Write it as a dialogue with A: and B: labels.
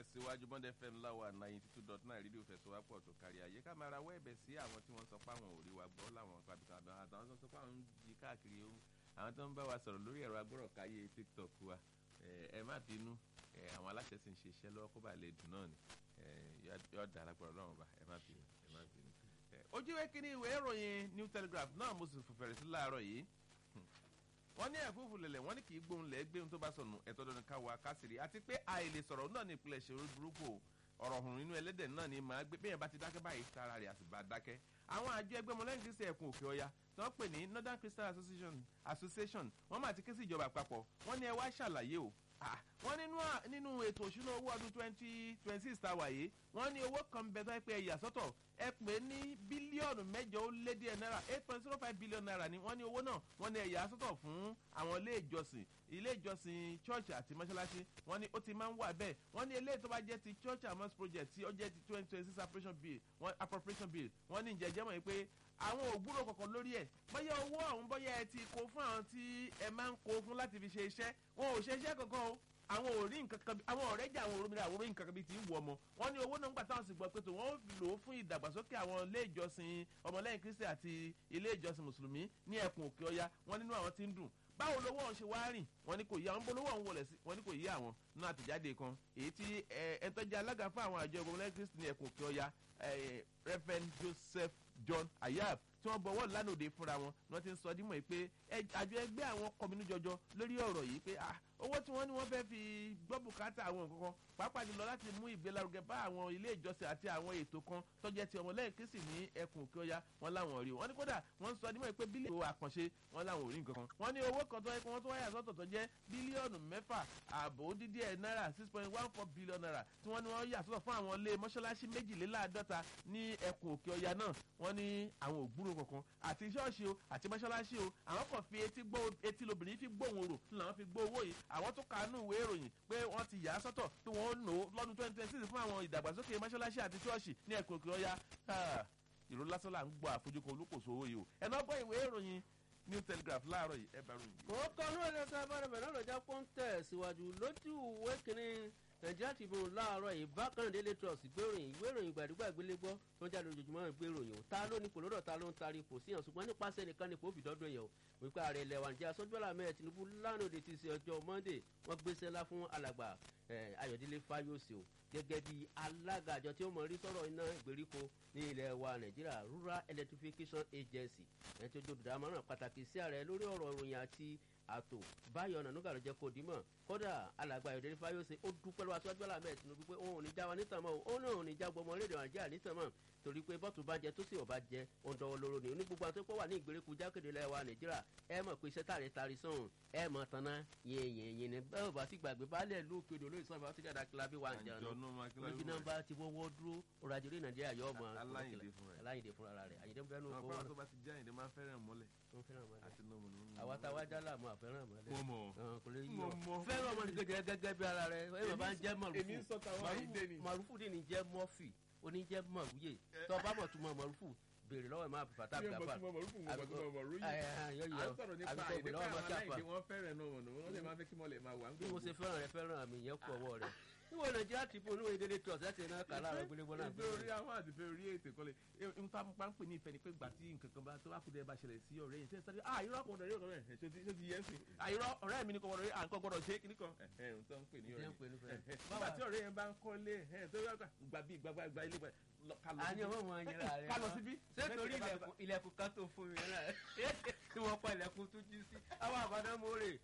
A: tẹ̀síwájú Bond FM láwa 92.9 rédíò fẹ̀sọ̀wápọ̀ tó kárí ayé ká máa rawọ́ ẹ̀bẹ̀ sí àwọn tí wọ́n sọ pé àwọn ò rí wa gbọ́ láwọn pàbíkàbí àtàwọn tó sọ pé àwọn ń jí káàkiri ohun àwọn tó ń bá wa sọ̀rọ̀ lórí ẹ̀rọ agbọ́rọ̀káyé TikTok wa ẹ má bínú àwọn aláṣẹ sì ń ṣe iṣẹ́ lọ́wọ́ kó bá lè dùn náà ni yóò dára pọ̀ lọ́rùn bá ẹ má bínú. ojú ìwé kínní ìwé ìròyìn New Telegraph náà mo sì fẹ̀rẹ̀ sí láàárọ̀ yìí wọ́n ní ẹ̀fúùfù lẹ̀lẹ̀ wọ́n ní kì í gbóhùn lẹ̀ gbéhùn tó bá sọnù ẹ̀tọ́ dandan ká wá kásìrì àti pé àìlè sọ̀rọ̀ náà ní ìpìlẹ̀ ṣòro burúkú ọ̀rọ̀ ọ̀hún inú ẹlẹ́dẹ̀ náà ni màá gbé bẹ́ẹ̀ bá ti dákẹ́ báyìí sára rẹ̀ àsìbá dákẹ́ àwọn àjọ ẹgbẹ́ ọmọlẹ́yìn kristi ẹ̀kún òkè ọya tí wọ́n pè ní Northern Christian Association wọ́n máa ti ké sí ìjọba àpapọ̀ wọ́n ní ẹ wá ṣàlàyé o wọ́n nínú ètò òṣùnà owó ọdún 2026 tá a wà yìí wọ́n ní owó kan bẹ tó ẹ pé ẹ yà sọ́tọ̀ ẹ pè ní bílíọ̀nù 8 ó lé díẹ̀ náírà 8.05 billion naira ni wọ́n ní owó náà wọ́n ní ẹ yà sọ́tọ̀ fún àwọn ilé ìjọsìn church àti mọ́ṣáláṣí wọ́n ní ó ti máa ń wà bẹ́ẹ̀ wọ́n ní eléyìí tó bá jẹ́ ti church and mosque project tí ó jẹ́ ti 2026 appropriation bill wọ́n ní ìjẹ́jẹ́ mọ̀ pé àwọn ògbúrò kọ̀ọ̀kan lórí ẹ̀ bóyá owó ọ̀hún bóyá ẹ ti kó fún àwọn tí ẹ máa ń kó fún láti fi ṣe iṣẹ́ wọn ò ṣe iṣẹ́ kankan o àwọn ò rí nǹkan kan àwọn ọ̀rẹ́ jà àwọn òrómìnira àwọn orí nǹkan kan bíi ti ń wù ọmọ wọn ní owó náà ń gbà táwọn sì gbọ́ pé tó wọ́n lò ó fún ìdàgbàsókè àwọn ilé ìjọsìn ọmọlẹ́yìn kristi àti ilé ìjọsìn mùsùlùmí ní ẹkùn òkè ọya wọn nínú àwọn tí ń dùn báwo lówó ọ̀hún ṣe wá rìn wọn ní kò yí àwọn bolówó ọ̀hún wọlé sí wọn ní kò yí àwọn nínú àtẹ̀jáde kan èyí tí ẹ̀ńtọ́jà alága fún àwọn àjọ ọmọlẹ́yìn kristi ní ẹkùn òkè ọya Reverend Joseph John Ayab tí wọ́n bọ̀wọ́ lánàá fúnra wọn ni wọ́n ti ń sọ dímọ̀ pé àjọ ẹgbẹ́ àwọn kọminú jọjọ lórí ọ̀rọ̀ yìí pé owó tí wọ́n ní wọ́n fẹ́ fi gbọ́ bùkátà àwọn nǹkan kan pàápàá jùlọ láti mú ìgbélárugẹ bá àwọn ilé ìjọsìn àti àwọn ètò kan tó jẹ́ ti ọmọlẹ́yìn kristi ní ẹkùn òkè ọya wọn láwọn rí wọ́n ní kódà wọ́n ń sọ dímọ̀ pé bílíọ̀nù àkànṣe wọn láwọn ò rí nǹkan kan wọ́n ní owó kan tó yẹ kí wọ́n tó wáyà sọ́tọ̀ tó jẹ́ bílíọ̀nù 6.5 náírà 6.14 billion naira tí wọ́n ní wọ́n yà sọ́tọ̀ fún àwọn ilé mọ́ṣáláṣí 52 ní ẹkùn òkè ọya náà wọ́n ní àwọn ògbúrò kankan àti ṣọ́ọ̀ṣì o àti mọ́ṣáláṣí o àwọn kan fi etí lobìnrin fi gbóhùn orò làwọn fi gbó owó yìí àwọn tó kàánú ìwé ìròyìn pé wọ́n ti yà á sọ́tọ̀ tí wọ́n ń lò ó lọ́dún 2026 fún àwọn ìdàgbàsókè mọ́ṣáláṣí àti ṣọ́ọ̀ṣì ní ẹkùn òkè ọya ìró lásán là ń gbọ́ àfojúkọ olókòso owó yìí o ẹ̀nà ọgbọ́n ìwé ìròyìn New Telegraph láàárọ̀ yìí ẹ bá ròyìn.
B: kò kọ́nú ẹ̀lẹ́sẹ̀ abárẹ̀bẹ̀ náà lọ́jà pọ́ńtẹ̀ síwájú lójú ìwé kìíní Nàìjíríà Tribune láàárọ̀ yìí bákan Daily Trust gbéròyìn ìwé ìròyìn gbàdúgbà gbélégbọ́ tó ń jáde lójoojúmọ́ gbéròyìn o ta ló ní kò lọ́dọ̀ ta ló ń taari kò síyàn ṣùgbọ́n nípasẹ̀ nìkan ni kò fi dọ́dọ̀ yẹn o wípé ààrẹ ilẹ̀ wa Nàìjíríà Sọ́jọ́lá mẹ́ẹ̀ Tinubu lánàá ti ṣe ọjọ́ Monday wọ́n gbéṣẹ́ lá fún alàgbà Ayọ̀délé Fáyọ̀sì o gẹ́gẹ́ bí alága àjọ tí ó mọ̀ rí sọ̀rọ̀ iná ìgbèríko ní ilẹ̀ wa Nàìjíríà Rural Electrification Agency ẹni tó jòdùdà àmọ̀ràn pàtàkì sí ààrẹ lórí ọ̀rọ̀ ìròyìn àti àtò Báyọ̀ Ọ̀nànúgà ló jẹ́ kó dìímọ̀ kódà alàgbà Ayọ̀délé Fáyọ̀sì ó dúpẹ́ lọ́wọ́ aṣáájú Ahmed Tinubu pé òun ò ní já wa nítàn mọ́ òun náà ò ní já gbọmọ orílẹ̀-èdè Nàìjíríà nítàn mọ́ torí pé bọ́tù bá jẹ tó sì ọba jẹ òǹdọ̀wọ́ lóró ni onígbogbo àti pọ́ wà ní ìgbèríko jákèjì ilẹ̀ wa Nàìjíríà ẹ mọ̀ pé iṣẹ́ tàrí sọ̀hún ẹ mọ̀ tanná yẹ̀yẹ̀yẹ̀ ni bẹ́ẹ̀ bá sì gbàgbé baálé ìlú òkèdè olóyè sọ́ọ̀bù àti dàda kílábí wa jẹun lójú nọ́mbà tí wọ́wọ́ dúró ọrọ̀ ajé orí Nàìjíríà yọ ọmọ aláyìndé fúnra rẹ̀ àyìndé bẹ́ẹ̀ ló kọ́ wọn.
A: tó bá ti jẹ́ àyìndé máa fẹ́ràn mọ́lẹ̀ àti nọ́ọ̀mù.
B: àwa tá a wá jálà mọ́ àfẹ́ràn mọ́lẹ̀.
A: mo mọ̀
B: fẹ́ràn ọmọ nìkan gẹ́gẹ́ bí ara rẹ̀ ẹ bá ń jẹ́ mọ̀rúfù ní jẹ́ mọ́fì oníjẹ́ mọ̀rúyè tó bá mọ̀ tó mọ̀ mọ̀rúfù béèrè lọ́wọ́ ẹ̀ máa fàtà gbàgbà bí mo ṣe fẹ́ràn rẹ fẹ́ràn àmì yẹn kú ọwọ́ rẹ níwọ̀n Nàìjíríà Tribune oníwèé Daily Trust láti iná kàlá rẹ gbélégbó náà.
A: ìfẹ́ orí àwọn àti ìfẹ́ orí ètò ìkọlẹ̀ n ta máa ń pè ní ìfẹ́ ni pé gbà tí nǹkan kan bá tó bá kú dé bá ṣẹlẹ̀ sí ọ̀rẹ́ yìí sẹ́ni irọ́ kan ọ̀rẹ́ yóò rẹ̀ ṣe ti yẹ sí irọ́ ọ̀rẹ́ mi ni kò wọ́n rẹ̀ à ń kọ́ gbọ́dọ̀ ṣe kíní kan n tó ń pè ní ọ̀rẹ́ nígbà tí ọ̀rẹ́ yẹn bá ń kọ́lé tó gbà bí gbàgbà ilé
B: àní ọmọ wọn yẹra rẹ
A: kálọ síbí.
B: ṣé torí ilẹ̀kùn kan tó fún mi náà tí wọ́n pa ilẹ̀kùn tó jí sí àwọn àbádọ́mọ́rè